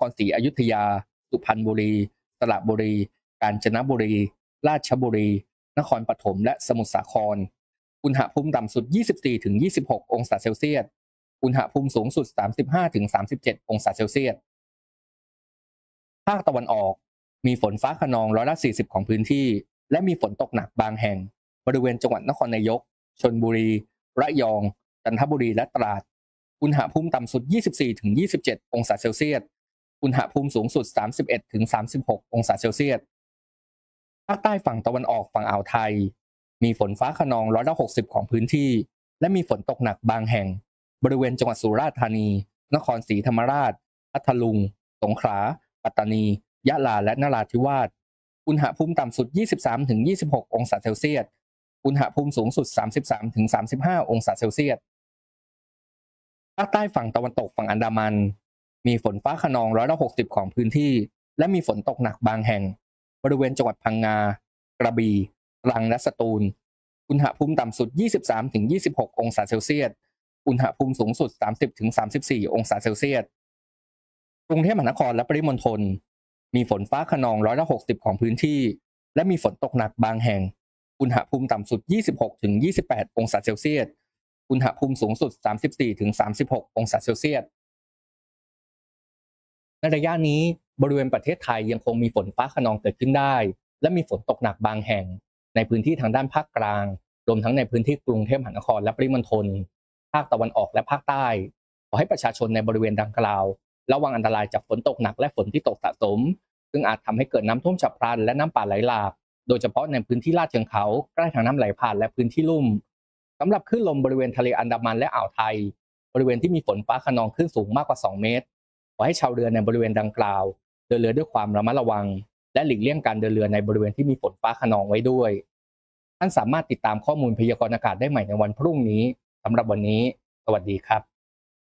รศรีอยุธยาสุพรรณบุรีสระบุรีกาญจนบุรีราชบุรีนครปฐมและสมุทรสาครอุณหภูมิต่ำสุด 24-26 องศาเซลเซียสอุณหภูมิสูงสุด 35-37 องศาเซลเซียสภาคตะวันออกมีฝนฟ้าคะนอง40%ของพื้นที่และมีฝนตกหนักบางแห่งบริเวณจังหวัดนครนายกชลบุรีระยองจันทบุรีและตราดอุณหภูมิต่ำสุด 24-27 องศาเซลเซียสอุณหภูมิสูงสุด 31-36 องศาเซลเซียสภาคใต้ฝั่งตะวันออกฝั่งอ่าวไทยมีฝนฟ้าคะนอง60%ของพื้นที่และมีฝนตกหนักบางแห่งบริเวณจังหวัดสุราษฎร์ธานีนครศรีธรรมราชพัทลุงสงขลาปัตตานียะลาและนราธิวาสอุณหภูมิต่ำสุด 23-26 องศาเซลเซียสอุณหภูมิสูงสุด 33-35 องศาเซลเซียสภาคใต้ฝั่งตะวันตกฝั่งอันดามันมีฝนฟ้าคะนอง60%ของพื้นที่และมีฝนตกหนักบางแห่งบริเวณจังหวัดพังงากระบี่ตรังและสตูลอุณหภูมิต่ำสุด 23-26 องศาเซลเซียสอุณหภูมิสูงสุด 30-34 องศาเซลเซียสกรุงเทพมหานครและปริมณฑลมีฝนฟ้าคะนอง60%ของพื้นที่และมีฝนตกหนักบางแห่งอุณหภูมิต่ำสุด 26-28 องศาเซลเซียสอุณหภูมิสูงสุด 34-36 องศาเซลเซียสในระยะนี้บริเวณประเทศไทยยังคงมีฝนฟ้าคะนองเกิดขึ้นได้และมีฝนตกหนักบางแห่งในพื้นที่ทางด้านภาคกลางรวมทั้งในพื้นที่กรุงเทพมหานครและปริมณฑลภาคตะวันออกและภาคใต้ขอให้ประชาชนในบริเวณดังกล่าวระวังอันตรายจากฝนตกหนักและฝนที่ตกสะสมซึ่งอาจทำให้เกิดน้ำท่วมฉับพลันและน้ำป่าไหลหลากโดยเฉพาะในพื้นที่ลาดเชิงเขาใกล้ทางน้ำไหลผ่านและพื้นที่ลุ่มสำหรับคลื่นลมบริเวณทะเลอันดามันและอ่าวไทยบริเวณที่มีฝนฟ้าคะนองคลื่นสูงมากกว่า2 เมตรขอให้ชาวเรือในบริเวณดังกล่าวเดินเรือด้วยความระมัดระวังและหลีกเลี่ยงการเดินเรือในบริเวณที่มีฝนฟ้าคะนองไว้ด้วยท่านสามารถติดตามข้อมูลพยากรณ์อากาศได้ใหม่ในวันพรุ่งนี้สำหรับวันนี้สวัสดีครับ